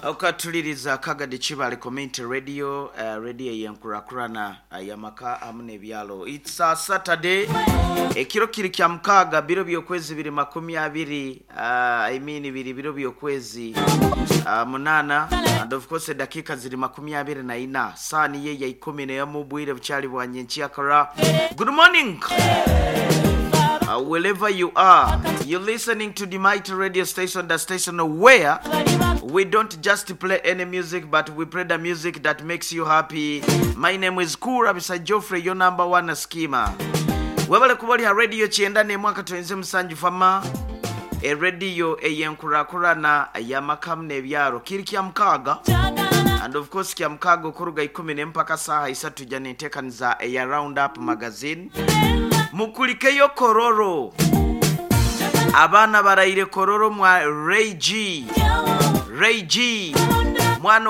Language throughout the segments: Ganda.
okatuliriza Kagadi Chibale Community Radio, radio yankurakurana yamaka amune byalo. It's a Saturday. Ekiro kiri kya mkaga biro byokwezi biri 20 biro byokwezi munana, and of course dakika ziri 24 sani ye ya 10 ya mubwire buchali bwanye nchiyakara. Good morning. Wherever you are, you're listening to the Mighty Radio Station, the station where we don't just play any music, but we play the music that makes you happy. My name is Kura Bisa Geoffrey, your number one schema. Webale kubali ha radio chienda ne mwaka tuenze msanju fama e radio eyenkurakura na yamakam ne byaro kiri kya mkaga, and of course kya mkaga kuruga 10 mpaka saa 3 jane tekaniza ya Round Up magazine. Mukulikeyo kororo abana barayire kororo mwa Ray G mwana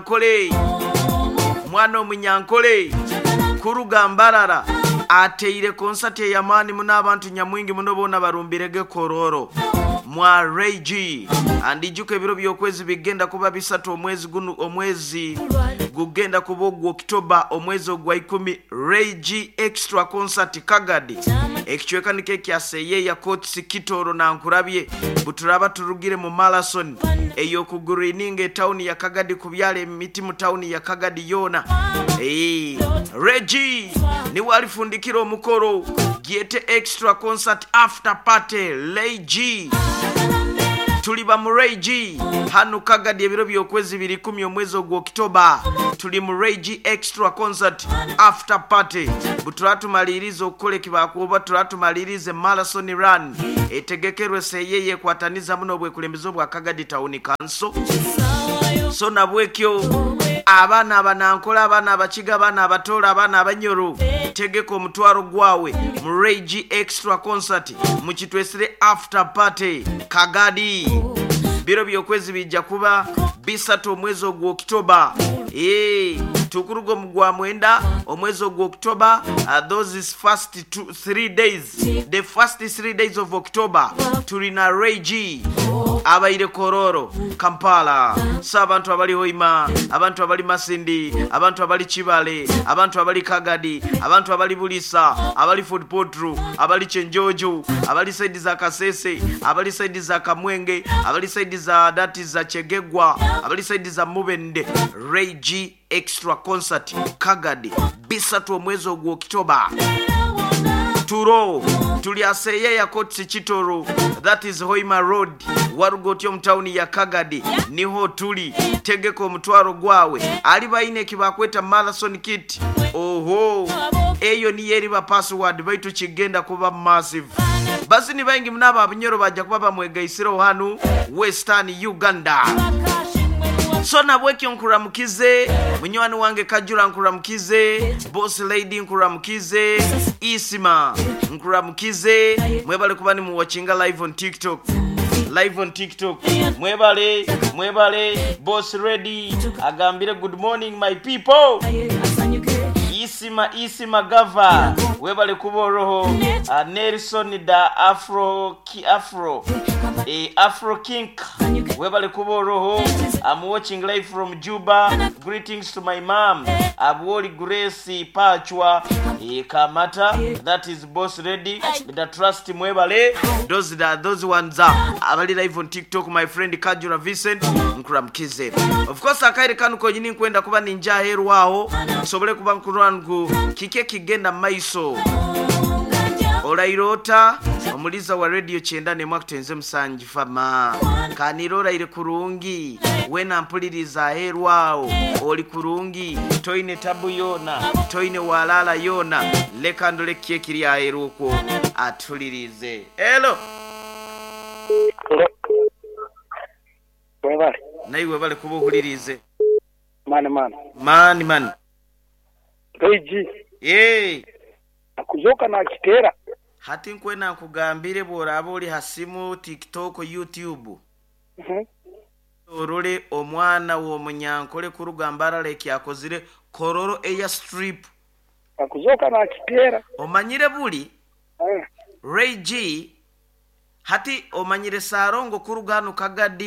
omunyankole kuruga mbarara ateire concert ya mani muna abantu nyamwingi muno bona barumbirege kororo mwa Ray G, andijuke biro byokwezi bigenda kuba bisatu omwezi gugenda kubogu Oktoba omwezi ogwa 10 Ray G extra concert Kagadi ekichweka nike kyaseye ya Coach Kitoro na nkurabye buturaba turugire mu marathon eyo kugurininge town ya Kagadi kubyale miti mu town ya Kagadi yona. Ray G ni walifundikira omukoro giete extra concert after party Ray G. Tuliba mu Ray G hanu Kagadi ebiro byokwezi 10 omwezi ogwa Oktoba. Tuli mu Ray G extra concert after party buturatu malirizo okole kibakuba turatu malirize marathon run etegekerwe seyeye kwataniza muno bwe kulembezo bwa Kagadi Town Council. So nabwekyo abana abanankola abana abachiga abana abatola abana abanyoro tegeko omutwaro gwawe mu Ray G extra concert mu kitwesire after party Kagadi biro byokwezi bijja kuba bisatu omwezi ogwa Oktoba. Tukurugo mugwa mwenda omwezi ogwa Oktoba. Those is first 3 days, the first 3 days of October tulina Ray G abaire kororo Kampala. Sabantu abali Hoima, abantu abali Masindi, abantu abali Chibale, abantu abali Kagadi, abantu abali Bulisa, abali Food Potru, abali Chenjojo, abali side za Kasese, abali side za Kamwenge, abali side za dati za Chegegwa, abali side za Mubende. Ray G extra concert Kagadi bisatu omwezi ogwa Oktoba. Turo tuliaseye ya Coach Kitoro, that is Hoima Road, warugotyo mtauni ya Kagadi niho tuli tegeko mtwaro gwawe alibaine kibakweta marathon kit. Oho eyo ni yeri ba password baitu kigenda kuba massive. Basi ni baingi mnaba abinyoro bajja kuba bamwegaisiro hanu Western Uganda. So nabweki nkuramukize munywani wange Kajura nkuramukize, Boss Lady nkuramukize, Isima nkuramukize. Mwebale kubani mu watchinga live on TikTok. Mwebale Boss Ready agambire good morning my people. Isima Gava webale kuboroho. Nelson da Afro King webale kuboroho. I'm watching live from Juba. Greetings to my mom Abwoli Grace Pachwa Kamata, that is Boss Ready the trust mwebale. Those ones are abali live on TikTok. My friend Kajura Vincent nkuramkize. Of course akaire kanuko nyini kwenda kuba ninja heru wao sobole kuba nkurangu kike kigenda maiso olairota omuliza wa radio chendane mwaka tuenze msanji fama kanirora ile kurungi wena mpuliriza heru wao oli kurungi toine tabu yona toine walala yona lekandole kiekiri ya heru uko atulirize. Hello webale naiwe bale kubo hulirize mani Ray G akuzoka na kitera hati nkwena nkugambire bora oli hasimu TikTok YouTube. Orole omwana wo munyankole kurugambara leki akozire kororo eya strip akuzoka na kitera omanyire buli Ray G hati omanyire sarongo kurugano Kagadi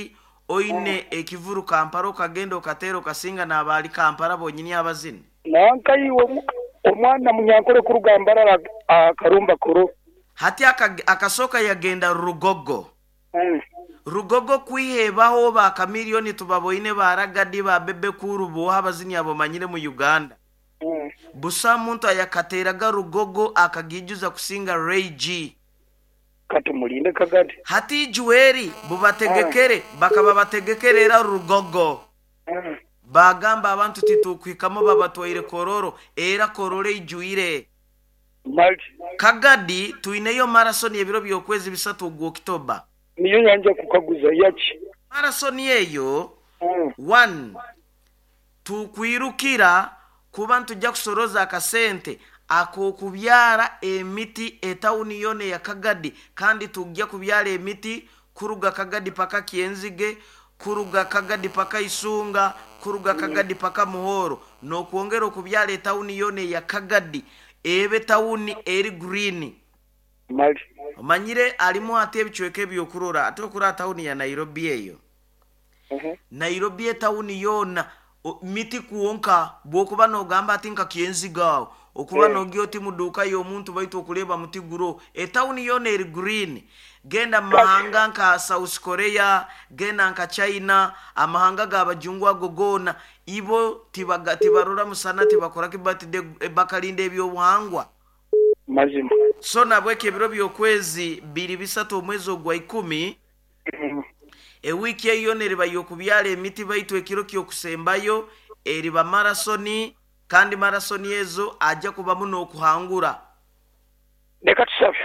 oine ekivuru Kampala okagenda okatero kasinga n'abali Kampala bonyini abazini nankayiwe omwana munyankole ku Rugambara akarumba koro hati akasoka yagenda Rugogo Rugogo kwihebaho ba kamiliyoni tubaboine baragadi ba bebe kuru bo abazini abo manyire mu Uganda busa muntu ayakateraga Rugogo akagijuza kusinga Ray G kati mulinde kagadi hati juweri bubategekere bakaba bategekerera Rugogo bagamba abantu titukwikamo babatwaire kororo era korore ijuire mali kagadi tuineyo marathon yebiro byokwezi bisatu gwo Oktoba niyo yanje kukaguza yaki marathon yeyo 1 tukwirukira kuba ntujja kusoroza akasente akokubyara emiti etawuni yone ya Kagadi kandi tujja kubyara emiti kuruga Kagadi paka Kienzige kuruga Kagadi paka Isunga kuruga Kagadi paka Muhoro no kuongera okubyara etawuni yone ya Kagadi ebe tawuni eri green mali manyire alimu ate ebichweke byokurora atokura tawuni ya Nairobi eyo Nairobi etawuni yona miti kuonka bwokuba no gamba atinka Kienziga okuba no gyoti muduka yo muntu baito kuleba mutiguro etawuni yone eri green genda mahanga nka South Korea genda nka China amahanga gabajungwa gogona ibo tibagati barora musana tibakora kibati bakalinde ebyo buhangwa mazima so nabweke biro byokwezi 23 omwezi ogwa 10 ewiki eyo neriba yokubyala emiti baito ekiro kyokusembayo eriba marathoni kandi marathoni ezo ajja kuba muno okuhangura leka tusafe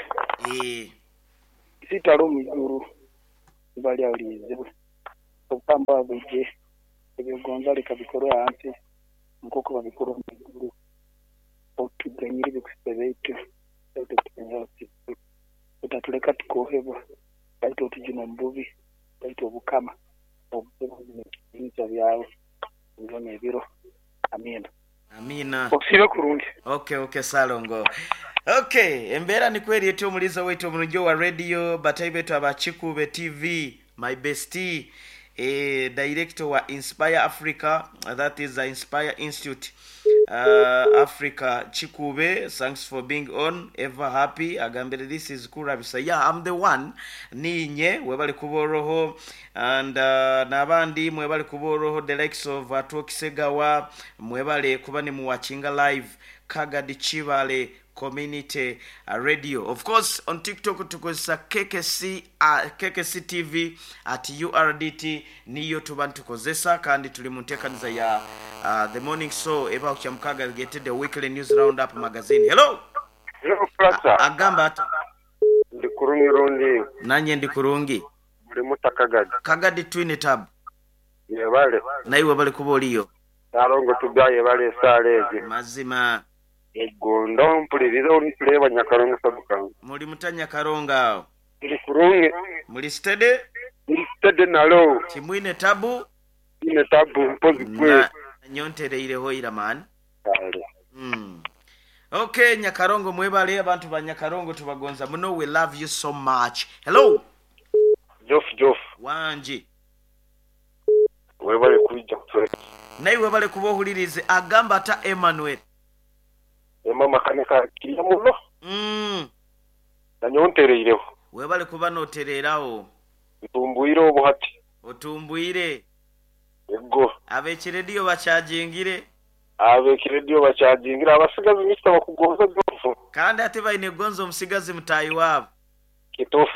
sitalo miguru bali alize okamba buje ebigonza likabikoro anti nkoko babikoro miguru okuganyira bikusebeitu utatuleka tukohebwa baito tujina mbubi baito obukama obuzza byawe ngone ebiro amina osibe kurungi okay salongo okay embera ni kweli yetu omuliza wetu omunjo wa radio bataibetu abachikube TV my bestie director wa Inspire Africa that is the Inspire Institute Africa Chikube, thanks for being on, ever happy. Agambere, this is Kurabisa. Yeah, I'm the one. Ninye webali kuboroho and nabandi mwebali kuboroho the likes of Atokisegawa mwebali kubani muwachinga live Kagadi Chivale community radio. Of course on TikTok tukoza KKC TV at URDT niyo tubantu kozesa kandi tulimuntekaniza ya the morning show eba kuchamkaga get the weekly news roundup magazine. Hello Prasa agamba ata ndi kurungi rondi nanye ndi kurungi muri Kagadi twin tab yebale naiwe bali kuboliyo tarongo tubyaye bale saleze mazima egondo mpulirizo nipuleba Nyakaronga sabukanga muri mutanya Karonga ndi kurungi muri stede nalo timwine tabu ine tabu mpozi kwe nyontereire hoira man okay Nyakarongo mwebale abantu ba Nyakarongo tubagonza muno we love you so much. Hello Jof wanji webale kuija naiwe bale kubohulirize agamba ata Emmanuel mama kanika kiriya muno nanyontereireho webale kuba notereraho utumbuire obuhati otumbuire ego abekiredio bachagingire abasigazi nista bakugonza dofu kandi ati baine gonzo musigazi mutayi wabo kitofu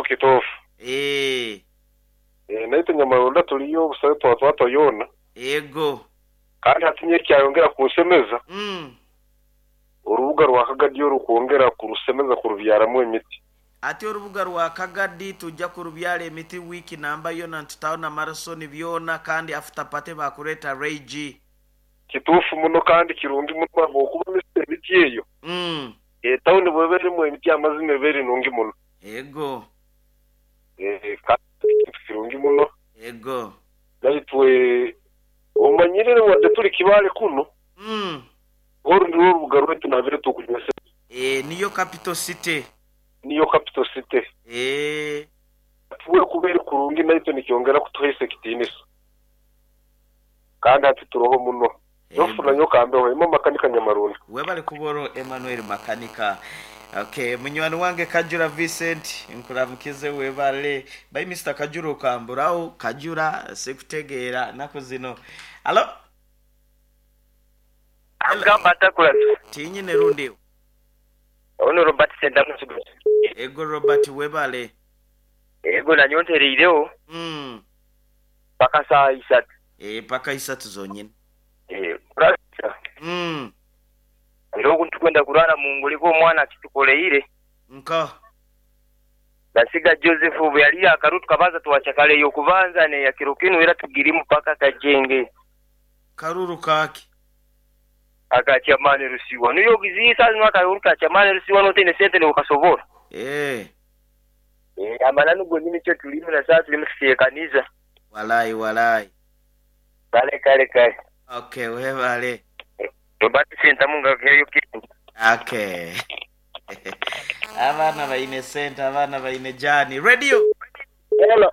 naito nyamaronda tuliyo busabe twatwato yona ego kandi hatinye cyayongera kunsemeza urubuga rwa Kagadi yo rukongera kurusemeza kurubyaramo emiti ati urubuga rwa Kagadi tujja kurubyara emiti wiki namba yo na tutaona marathon byona kandi after party bakureta Ray G kitufu muno kandi kirundi muno bokuba emiti yeyo tawuni bwebere mu emiti amazime bere nungi muno ego kirungi muno ego gaitwe omanyirere wade turi kibale kuno orundi urubuga rwetu nabire tukunyese niyo capital city tuwe kubera kurungi naito nikyongera kutuhese kitiniso kandi ati turoho muno yofuna nyo kambeho imo makanika Nyamarunda webale kuboro Emmanuel makanika. Okay, munywani wange Kajura Vincent nkuramukize webale by Mr. Kajura okamburaho Kajura sekutegeera nako zino. Hello? Agamba takula tinyi ne rundi ono Robert Sendamusu ego Robert webale ego na nyontereireo paka saa 3 paka 3 zonyine kurasa ndo kwenda kurara Mungu liko mwana akitukoleire nka basiga Joseph bwe yali akarutu kabaza tuwachakale yo kubanza ne yakirokinu era tugirimu paka kajenge karuru kaki akachamane rusiwa niyo gizisa nwaka yoruka chamane rusiwa no tene sente ne ukasobora amana nugo nini cyo tulimo na saa tulimo kaniza walai kale okay webale Robert Senta munga keyo kitu okay abana baine Senta abana baine Jani radio hello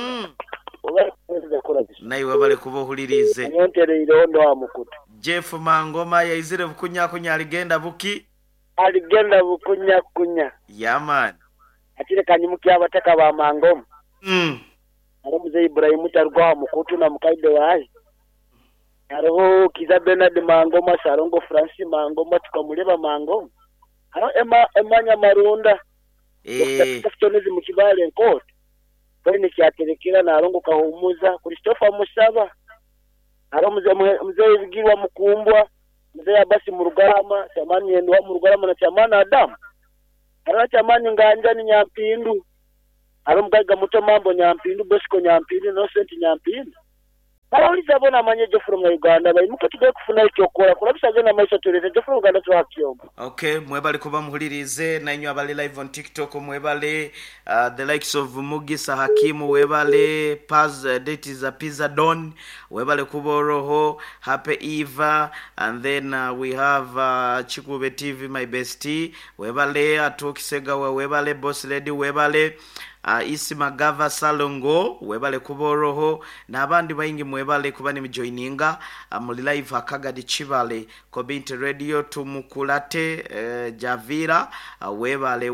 nayi wabale kubohulirize nyontereire ondo amukutu Jeff Mangoma yaizire bukunya aligenda buki kunya yaman atire kanyimuki abataka ba Mangoma aramuze Ibrahim tarwa mukutu na mukaide wayi hariho Kiza Bernard Mangoma Sarongo Francis Mangoma tukamureba Mangoma haro emanya marunda taftonezi mu kibale nkoti bari ni cyaterekera na Arongo Kahumuza Christopher Musaba haro mzee Bigirwa Mukumbwa mzee Abasi mu Rugarama chamani endwa mu Rugarama na chamani Adam haro chamani Nganja ni Nyampindu haro mgaga muto mambo Nyampindu Bosco Nyampindu Innocent Nyampindu Pauliza bona manyeje from Uganda bayimuka tugwe kufuna icyokora kurabishaje na maisha tureze from Uganda twakiyomba. Okay, mwebale kuba muhulirize nanyo abali live on TikTok mwebale the likes of Mugisa Hakimu webale Paz date is a pizza don webale kuboroho Happy Eva and then we have Chikube TV my bestie webale Atokisega webale Boss Lady webale Isi Magava Salongo webale kuboroho nabandi bayingi mwebale kubani mjoininga muli live Akagadi Chibale Kobinti Radio tumukulate Javira webale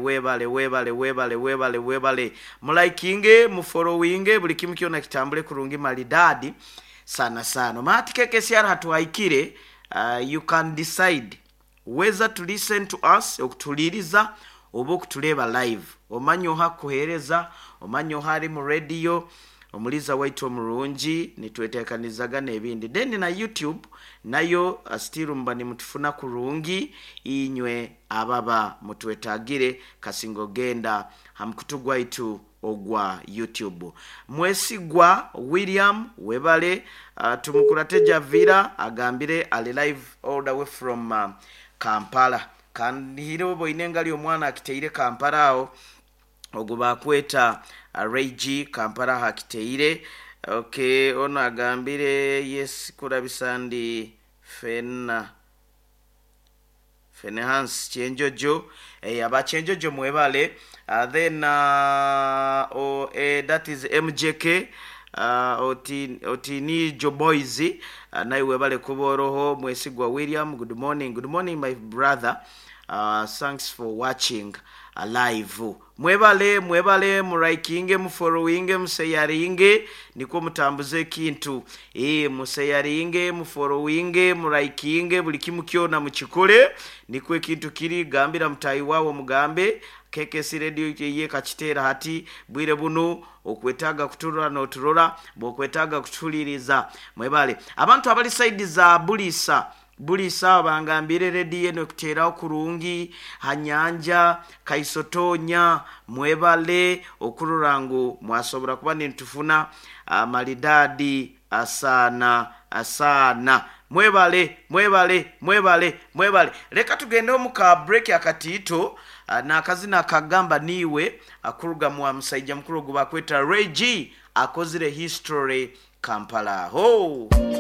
mulaikinge mufollowinge buli kimu kiona kitambule kurungi malidadi sana mati keke siara hatuhaikire you can decide whether to listen to us okutuliriza obo kutuleba live omanyo hakuhereza omanyo hari mu radio omuliza waitu omurungi nitwetekanizaga nebindi then na YouTube nayo still mbani mutufuna kurungi inywe ababa mutwetagire kasingo genda hamkutugwa itu ogwa YouTube mwesigwa William webale tumukurate Javira agambire ali live all the way from Kampala kandi hiro boinengali omwana akiteire Kampala ao oguba kweta Regi Kampala hakiteire okay ono agambire yes kurabisandi Hans chenjojo abachenjojo mwebale then that is MJK Otini Joboys nayi webale kuboroho mwesigwa William good morning my brother thanks for watching live mwebale muraikinge mufollowinge museyaringe niko mutambuze kintu museyaringe mufollowinge muraikinge buli kimu kyona mukikole niko kintu kiri gambira mutayi wawo mugambe KKC radio ye kachitera hati bwire buno okwetaga kuturura no turora bokwetaga kutuliriza mwebale abantu abali side za bulisa bangambire radio no kutera okurungi hanyanja kaisotonya mwebale okururangu mwasobora kuba nintufuna malidadi asana mwebale leka tugende mu ka break akatito na kazina kagamba niwe akuruga mu Musaija mukuru gubakweta Regi akozire history Kampala ho